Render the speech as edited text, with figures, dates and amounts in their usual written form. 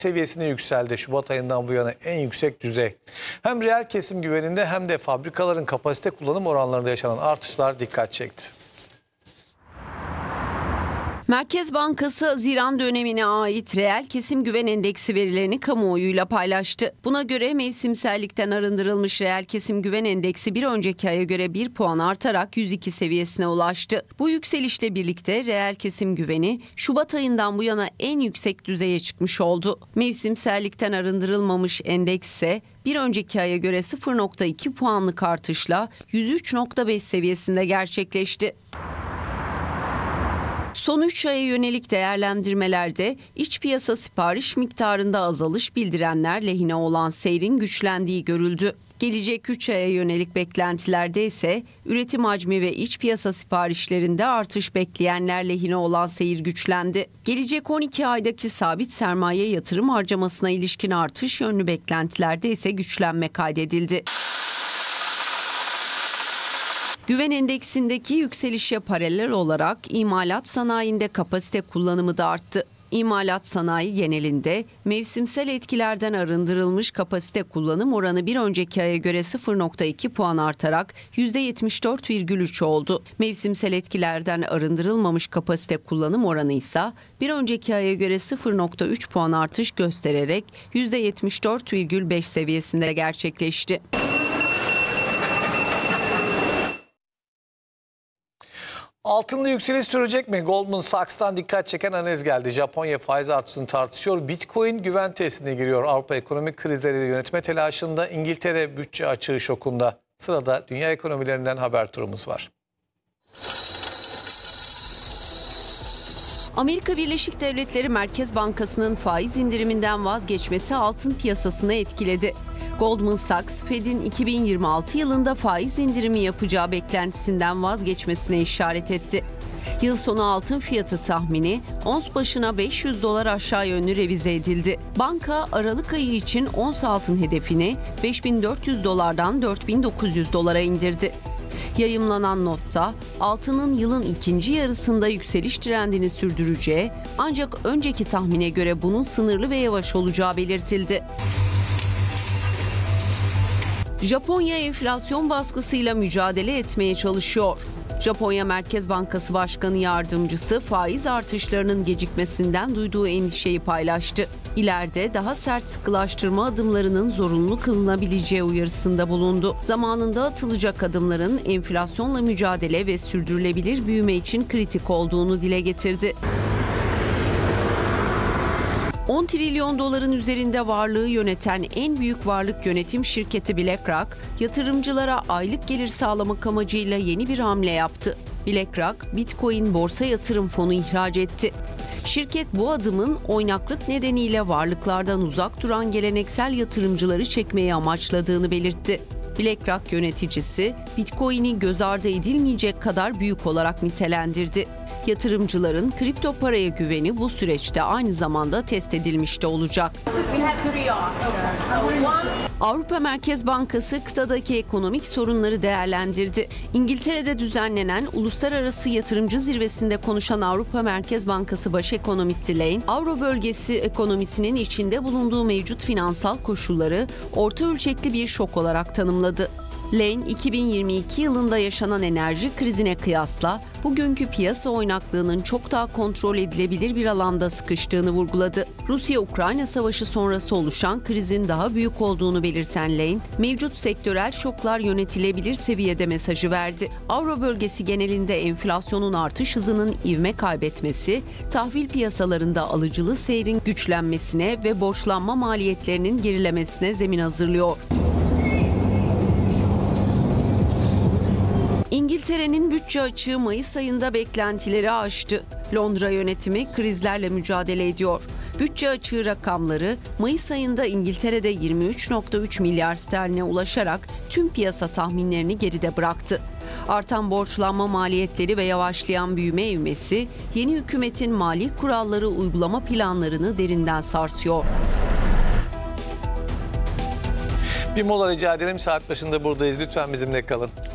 seviyesine yükseldi. Şubat ayından bu yana en yüksek düzey. Hem reel kesim güveninde hem de fabrikaların kapasite kullanım oranlarında yaşanan artışlar dikkat çekti. Merkez Bankası Haziran dönemine ait reel kesim güven endeksi verilerini kamuoyuyla paylaştı. Buna göre mevsimsellikten arındırılmış reel kesim güven endeksi bir önceki aya göre 1 puan artarak 102 seviyesine ulaştı. Bu yükselişle birlikte reel kesim güveni Şubat ayından bu yana en yüksek düzeye çıkmış oldu. Mevsimsellikten arındırılmamış endeks ise bir önceki aya göre 0,2 puanlık artışla 103,5 seviyesinde gerçekleşti. Son 3 aya yönelik değerlendirmelerde iç piyasa sipariş miktarında azalış bildirenler lehine olan seyrin güçlendiği görüldü. Gelecek 3 aya yönelik beklentilerde ise üretim hacmi ve iç piyasa siparişlerinde artış bekleyenler lehine olan seyir güçlendi. Gelecek 12 aydaki sabit sermaye yatırım harcamasına ilişkin artış yönlü beklentilerde ise güçlenme kaydedildi. Güven endeksindeki yükselişe paralel olarak imalat sanayinde kapasite kullanımı da arttı. İmalat sanayi genelinde mevsimsel etkilerden arındırılmış kapasite kullanım oranı bir önceki aya göre 0,2 puan artarak %74,3 oldu. Mevsimsel etkilerden arındırılmamış kapasite kullanım oranı ise bir önceki aya göre 0,3 puan artış göstererek %74,5 seviyesinde gerçekleşti. Altında yükseliş sürecek mi? Goldman Sachs'tan dikkat çeken analiz geldi. Japonya faiz artışını tartışıyor. Bitcoin güven testine giriyor. Avrupa ekonomik krizleri yönetme telaşında, İngiltere bütçe açığı şokunda. Sırada dünya ekonomilerinden haber turumuz var. Amerika Birleşik Devletleri Merkez Bankası'nın faiz indiriminden vazgeçmesi altın piyasasını etkiledi. Goldman Sachs, Fed'in 2026 yılında faiz indirimi yapacağı beklentisinden vazgeçmesine işaret etti. Yıl sonu altın fiyatı tahmini ons başına 500 dolar aşağı yönlü revize edildi. Banka Aralık ayı için ons altın hedefini 5400 dolardan 4900 dolara indirdi. Yayımlanan notta altının yılın ikinci yarısında yükseliş trendini sürdüreceği ancak önceki tahmine göre bunun sınırlı ve yavaş olacağı belirtildi. Japonya enflasyon baskısıyla mücadele etmeye çalışıyor. Japonya Merkez Bankası Başkanı Yardımcısı faiz artışlarının gecikmesinden duyduğu endişeyi paylaştı. İleride daha sert sıkılaştırma adımlarının zorunlu kılınabileceği uyarısında bulundu. Zamanında atılacak adımların enflasyonla mücadele ve sürdürülebilir büyüme için kritik olduğunu dile getirdi. 10 trilyon doların üzerinde varlığı yöneten en büyük varlık yönetim şirketi BlackRock, yatırımcılara aylık gelir sağlamak amacıyla yeni bir hamle yaptı. BlackRock, Bitcoin borsa yatırım fonu ihraç etti. Şirket bu adımın oynaklık nedeniyle varlıklardan uzak duran geleneksel yatırımcıları çekmeyi amaçladığını belirtti. BlackRock yöneticisi, Bitcoin'i göz ardı edilmeyecek kadar büyük olarak nitelendirdi. Yatırımcıların kripto paraya güveni bu süreçte aynı zamanda test edilmiş de olacak. Avrupa Merkez Bankası kıtadaki ekonomik sorunları değerlendirdi. İngiltere'de düzenlenen uluslararası yatırımcı zirvesinde konuşan Avrupa Merkez Bankası baş ekonomisti Lane, Avro bölgesi ekonomisinin içinde bulunduğu mevcut finansal koşulları orta ölçekli bir şok olarak tanımladı. Lane, 2022 yılında yaşanan enerji krizine kıyasla bugünkü piyasa oynaklığının çok daha kontrol edilebilir bir alanda sıkıştığını vurguladı. Rusya-Ukrayna savaşı sonrası oluşan krizin daha büyük olduğunu belirten Lane, mevcut sektörel şoklar yönetilebilir seviyede mesajı verdi. Avro bölgesi genelinde enflasyonun artış hızının ivme kaybetmesi, tahvil piyasalarında alıcılı seyrin güçlenmesine ve borçlanma maliyetlerinin gerilemesine zemin hazırlıyor. İngiltere'nin bütçe açığı Mayıs ayında beklentileri aştı. Londra yönetimi krizlerle mücadele ediyor. Bütçe açığı rakamları Mayıs ayında İngiltere'de 23,3 milyar sterline ulaşarak tüm piyasa tahminlerini geride bıraktı. Artan borçlanma maliyetleri ve yavaşlayan büyüme ivmesi yeni hükümetin mali kuralları uygulama planlarını derinden sarsıyor. Bir mola rica ederim. Saat başında buradayız. Lütfen bizimle kalın.